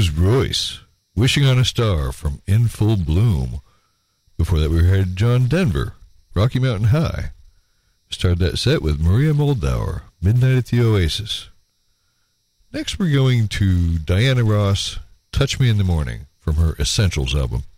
was Royce, Wishing on a Star from In Full Bloom. Before that, we heard John Denver, Rocky Mountain High. Started that set with Maria Moldauer, Midnight at the Oasis. Next, we're going to Diana Ross, Touch Me in the Morning, from her Essentials album.